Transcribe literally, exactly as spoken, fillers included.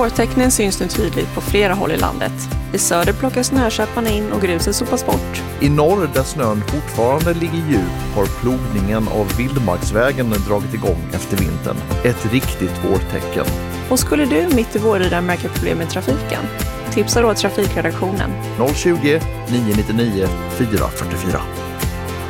Vårtecknen syns nu tydligt på flera håll i landet. I söder plockas snököparna in och gruset sopas bort. I norr, där snön fortfarande ligger djup, har plogningen av vildmarksvägen dragit igång efter vintern. Ett riktigt vårtecken. Och skulle du mitt i våren märka problem med trafiken? Tipsa då trafikredaktionen. noll tjugo, nio nio nio, fyra fyra fyra.